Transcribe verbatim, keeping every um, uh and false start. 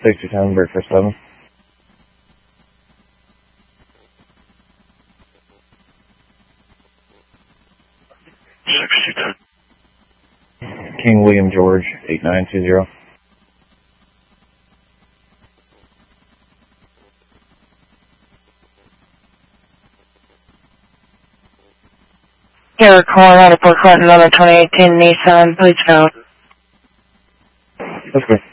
sixty ten, breakfast seven. sixty ten. King William George, eight nine two zero. Here, Colorado, Port Clinton, another twenty eighteen Nissan, please go. That's good.